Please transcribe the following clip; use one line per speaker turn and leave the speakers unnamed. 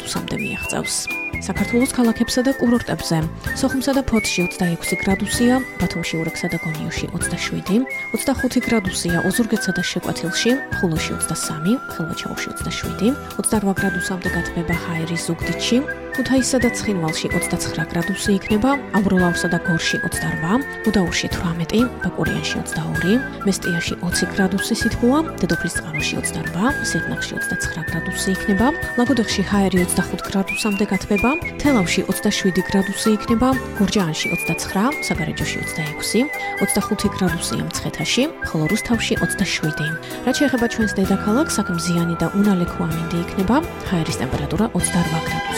გრადუსამდე მიაღწევს. საქართველოს ქალაქებსა და კურორტებზე სოხუმსა და ფოთში 26 გრადუსია, ბათუმში, ურექსა და გონიოში 27, 25 გრადუსია ოზურგეთსა და შეკვეთილში, ხულოში 23, ხილვაჩაურში 27, 28 გრადუსამდე გათბება ჰაერის ზუგდიდში, ქუთაისსა და ცხინვალში 29 გრადუსი იქნება, ამბროლაურსა და გორში 28, გუდაურში 18, ბაკურიანში 22, მესტიაში 20 გრადუსი სითბოა, დედოფლისწყაროში 28, სიღნაღში 29 გრადუსი იქნება, ლაგოდეხში ჰაერი 25 გრადუსამდე გათბება, თელავში 27 გრადუსი იქნება, გურჯაანში 29, საგარეჯოში 26, 25 გრადუსია მცხეთაში, ხოლო რუსთავში 27. რაც შეეხება ჩვენს დედაქალაქს, აქ მზიანი და უნალექო ამინდი იქნება, ჰაერის ტემპერატურა 28 გრადუსი.